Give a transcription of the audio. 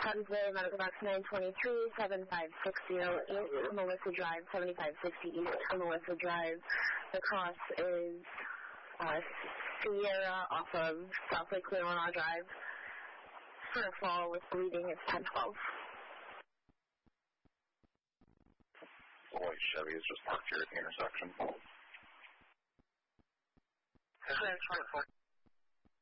Huntsville, medical box 923, 7560 East Melissa Drive, 7560 East Melissa Drive. The cross is Sierra off of South Lake Clearwater Drive. For a fall with bleeding, it's 1012. The white Chevy is just parked here at the intersection. 1024.